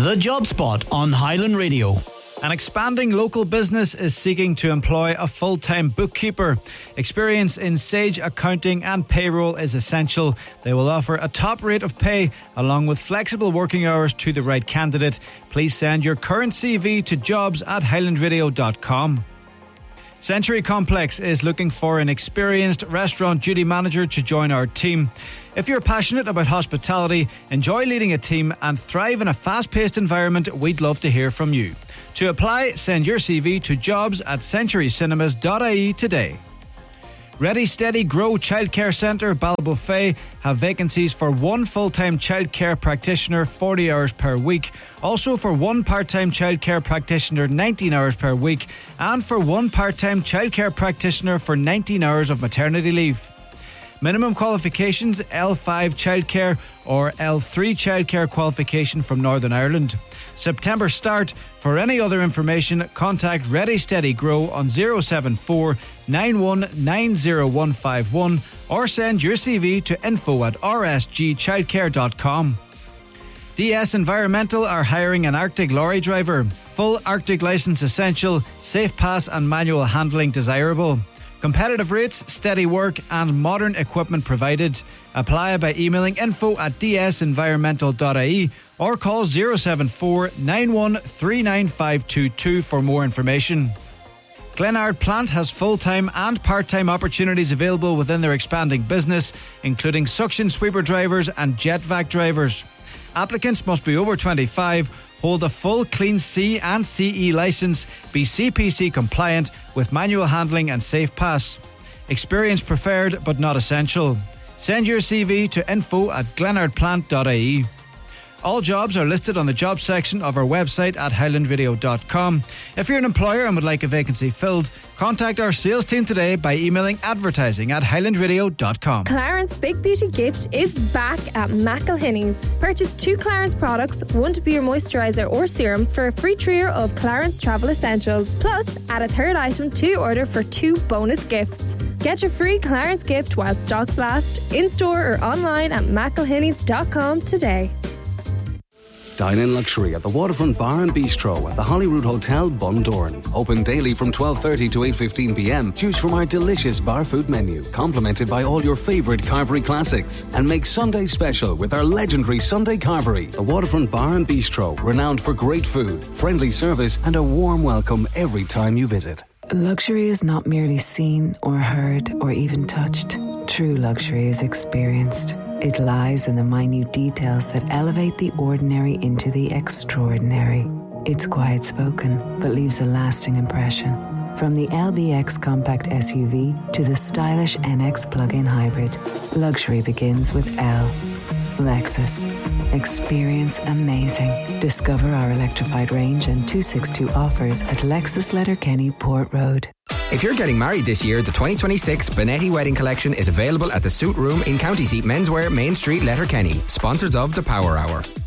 The Job Spot on Highland Radio. An expanding local business is seeking to employ a full-time bookkeeper. Experience in Sage accounting and payroll is essential. They will offer a top rate of pay along with flexible working hours to the right candidate. Please send your current CV to jobs@highlandradio.com. Century Complex is looking for an experienced restaurant duty manager to join our team. If you're passionate about hospitality, enjoy leading a team and thrive in a fast-paced environment, we'd love to hear from you. To apply, send your CV to jobs@centurycinemas.ie today. Ready Steady Grow Childcare Centre, Ballybofey, have vacancies for one full-time childcare practitioner 40 hours per week, also for one part-time childcare practitioner 19 hours per week, and for one part-time childcare practitioner for 19 hours of maternity leave. Minimum qualifications: L5 childcare or L3 childcare qualification from Northern Ireland. September start. For any other information, contact Ready Steady Grow on 074 9190151 or send your CV to info@rsgchildcare.com. DS Environmental are hiring an Arctic lorry driver. Full Arctic licence essential, safe pass and manual handling desirable. Competitive rates, steady work and modern equipment provided. Apply by emailing info@dsenvironmental.ie or call 074 9139522 for more information. Glenard Plant has full-time and part-time opportunities available within their expanding business, including suction sweeper drivers and jet vac drivers. Applicants must be over 25, hold a full clean C and CE licence, be CPC compliant with manual handling and safe pass. Experience preferred but not essential. Send your CV to info@glenardplant.ie. All jobs are listed on the jobs section of our website at highlandradio.com. If you're an employer and would like a vacancy filled, contact our sales team today by emailing advertising@highlandradio.com. Clarence Big Beauty Gift is back at McElhinney's. Purchase 2 Clarence products, one to be your moisturiser or serum, for a free trio of Clarence Travel Essentials. Plus, add a third item to order for 2 bonus gifts. Get your free Clarence gift while stocks last, in-store or online at mcelhinneys.com today. Dine in luxury at the Waterfront Bar and Bistro at the Holyrood Hotel, Bundoran. Open daily from 12:30 to 8:15 p.m. Choose from our delicious bar food menu, complemented by all your favourite carvery classics. And make Sunday special with our legendary Sunday Carvery. The Waterfront Bar and Bistro, renowned for great food, friendly service and a warm welcome every time you visit. Luxury is not merely seen or heard or even touched. True luxury is experienced. It lies in the minute details that elevate the ordinary into the extraordinary. It's quiet spoken, but leaves a lasting impression. From the LBX compact SUV to the stylish NX plug-in hybrid, luxury begins with L. Lexus. Experience amazing. Discover our electrified range and 262 offers at Lexus Letterkenny Port Road. If you're getting married this year, the 2026 Benetti Wedding Collection is available at the Suit Room in County Seat Menswear, Main Street, Letterkenny. Sponsors of the Power Hour.